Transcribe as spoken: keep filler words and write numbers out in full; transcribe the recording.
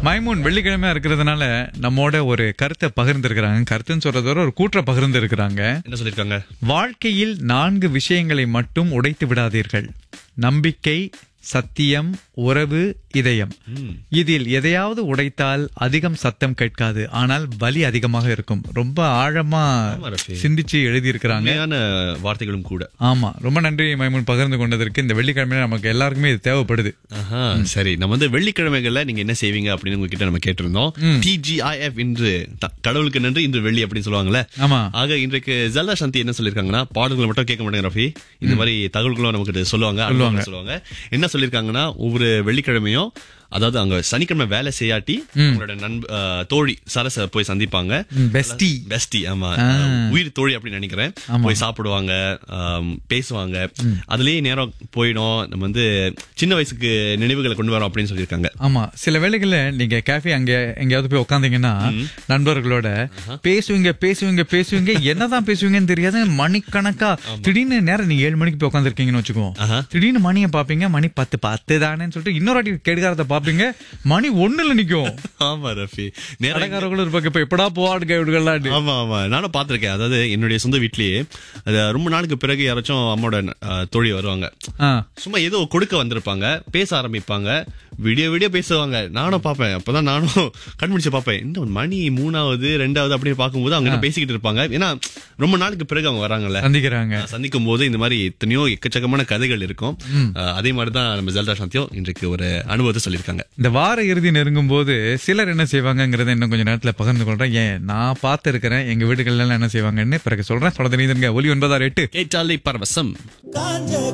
மைமூன் வெள்ளிக்கிழமையா இருக்கிறதுனால நம்மோட ஒரு கருத்தை பகிர்ந்திருக்கிறாங்க. கருத்துன்னு சொல்றதோட ஒரு கூற்ற பகிர்ந்து இருக்கிறாங்க. என்ன சொல்லிருக்காங்க? வாழ்க்கையில் நான்கு விஷயங்களை மட்டும் உடைத்து விடாதீர்கள்: நம்பிக்கை, சத்தியம், உறவு, இதயம். இதில் எதையாவது உடைத்தால் அதிகம் சத்தம் கேட்காது, ஆனால் வலி அதிகமாக இருக்கும். ரொம்ப ஆழமா சிந்திச்சு எழுதியிருக்கிறாங்க. வார்த்தைகளும் கூட. ஆமா, ரொம்ப நன்றி மைமூன் பகிர்ந்து கொண்டதற்கு. இந்த வெள்ளிக்கிழமையில நமக்கு எல்லாருக்குமே இது தேவைப்படுது. சரி, நம்ம வந்து வெள்ளிக்கிழமைகள்ல நீங்க என்ன செய்வீங்க அப்படின்னு உங்ககிட்ட நம்ம கேட்டிருந்தோம். டிஜிஐஎஃப் இன்று கடவுளுக்கு நன்றி, இன்று வெள்ளி அப்படின்னு சொல்லுவாங்கல்ல. ஆமா. ஆக இன்றைக்கு ஜல்லா சாந்தி என்ன சொல்லிருக்காங்கன்னா, பாடல்களை மட்டும் கேட்க மாட்டேங்க ரஃபி, இந்த மாதிரி தகவல்களும் நமக்கு சொல்லுவாங்க சொல்லுவாங்க. என்ன சொல்லிருக்காங்கன்னா, ஒவ்வொரு வெள்ளிக்கிழமையும், அதாவது அங்க சனிக்கிழமை வேலை செய்யாட்டி உங்களோட நண்ப தோழி சரச போய் சந்திப்பாங்க. பெஸ்டி பெஸ்டி ஆமா, உயிர் தோழி அப்படின்னு நினைக்கிறேன். போய் சாப்பிடுவாங்க, பேசுவாங்க. அதுலயே நேரம் போயிடும். நம்ம வந்து சின்ன வயசுக்கு நினைவுகளை கொண்டு வரோம் அப்படின்னு சொல்லியிருக்காங்க. ஆமா, சில வேளைகள்ல நீங்க கேஃபே அங்க எங்கேயாவது போய் உட்காந்தீங்கன்னா நண்பர்களோட பேசுவீங்க பேசுவீங்க பேசுவீங்க என்னதான் பேசுவீங்கன்னு தெரியாது. மணிக்கணக்கா திடீர்னு நேரம் நீங்க ஏழு மணிக்கு போய் உட்காந்துருக்கீங்கன்னு வச்சுக்கோம். திடீர்னு மணியை பாப்பீங்க, மணி பத்து பத்து தானேன்னு சொல்லிட்டு இன்னொரு வாட்டி கெடுகாரத்தை பாப்பீங்க, மணி ஒண்ணுல நிக்கும். ஆமா ரஃபி, நேரக்காரர்களும் இருப்பாங்க, இப்ப எப்படா போவாடுங்க இவடுகள்லாம். ஆமா ஆமா, நானும் பாத்திருக்கேன். அதாவது என்னுடைய சொந்த வீட்லயே ரொம்ப நாளுக்கு பிறகு யாராச்சும் அம்மாவோட தோழி வருவாங்க, சும்மா ஏதோ கொடுக்க வந்திருப்பாங்க, பேச ஆரம்பிப்பாங்க, விடிய விடிய பேசுவாங்க. நானும் பாப்பேன், அப்பதான் நானும் கண்முடிச்சு பாப்பேன், இன்னும் மணி மூணாவது ரெண்டாவது அப்படின்னு பார்க்கும்போது அவங்க பேசிக்கிட்டு இருப்பாங்க. ஏன்னா ரொம்ப நாளுக்கு பிறகு அவங்க வராங்கல்ல, சந்திக்கிறாங்க. சந்திக்கும் போது இந்த மாதிரி எத்தனையோ எக்கச்சக்கமான கதைகள் இருக்கும். அதே மாதிரிதான் நம்ம ஜல்தா சாந்தியும் இன்றைக்கு ஒரு அனுபவத்தை சொல்லியிருக்காங்க. இந்த வார இறுதி நெருங்கும் போது சிலர் என்ன செய்வாங்கிறத இன்னும் கொஞ்சம் நேரத்துல பகிர்ந்து கொள்றேன். ஏன் நான் பார்த்து இருக்கிறேன் எங்க வீடுகள்ல என்ன செய்வாங்கன்னு பிறகு சொல்றேன். தொடர்ந்து ஒலி ஒன்பதாறு எட்டு கேட்டாலே பரவசம்.